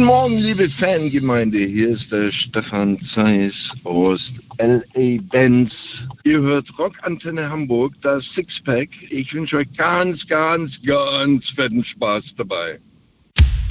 Guten Morgen, liebe Fangemeinde. Hier ist der Stefan Zeiss aus L.A. Benz. Ihr hört Rockantenne Hamburg, das Sixpack. Ich wünsche euch ganz fetten Spaß dabei.